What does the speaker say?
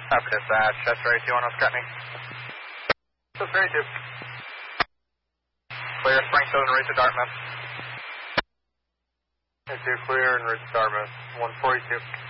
Copy dispatch, that's right, 210 Scotney. That's right, 2. Clear, Springfield and route to Dartmouth. Okay, clear and route to Dartmouth, 142.